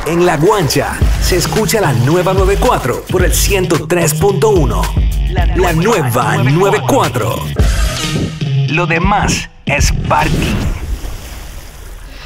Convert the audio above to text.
En La Guancha se escucha la nueva 94 por el 103.1. La nueva 94. Lo demás es parking.